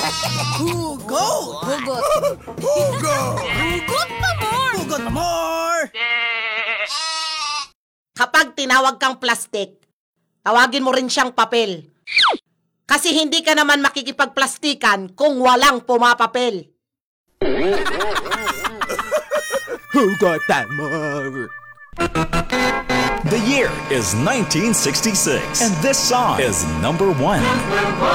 Hugot! Hugot. Hugot! Hugot pa more! Hugot pa more! Kapag tinawag kang plastic, tawagin mo rin siyang papel. Kasi hindi ka naman makikipagplastikan kung walang pumapapel. Hugot pa more! The year is 1966, and this song is #1.